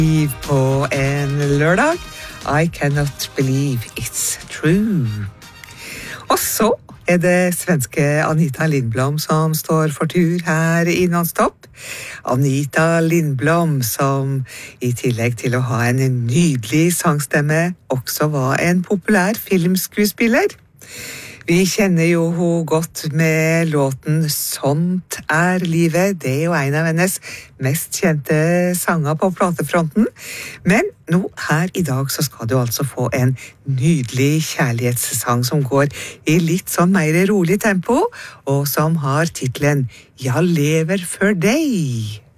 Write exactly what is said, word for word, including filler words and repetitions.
På en lørdag. I cannot believe it's true. Og så er det svenske Anita Lindblom som står for tur her i Nonstop. Anita Lindblom, som i tillegg til å ha en nydelig sangstemme, også var en populær filmskuespiller. Vi kjenner jo hun godt med låten Sånt er livet. Det er jo en av hennes mest kjente sanger på platefronten. Men nå her i dag så skal du altså få en nydelig kjærlighetssang som går i litt sånn mer rolig tempo, og som har titlen «Jeg lever for deg».